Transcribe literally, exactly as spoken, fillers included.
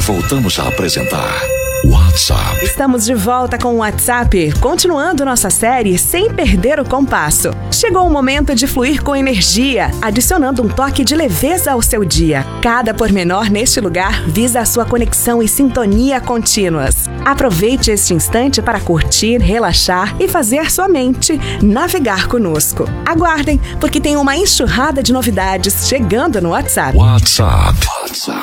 voltamos a apresentar WhatsApp. Estamos de volta com o WhatsApp, continuando nossa série sem perder o compasso. Chegou o momento de fluir com energia, adicionando um toque de leveza ao seu dia. Cada pormenor neste lugar visa a sua conexão e sintonia contínuas. Aproveite este instante para curtir, relaxar e fazer sua mente navegar conosco. Aguardem, porque tem uma enxurrada de novidades chegando no WhatsApp. WhatsApp. WhatsApp.